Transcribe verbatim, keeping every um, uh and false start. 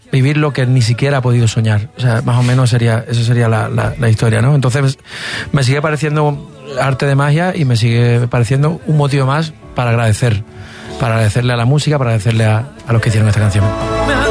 vivir lo que ni siquiera ha podido soñar. O sea, más o menos sería, eso sería la, la, la historia, ¿no? Entonces me sigue pareciendo arte de magia y me sigue pareciendo un motivo más para agradecer, para agradecerle a la música, para agradecerle a, a los que hicieron esta canción.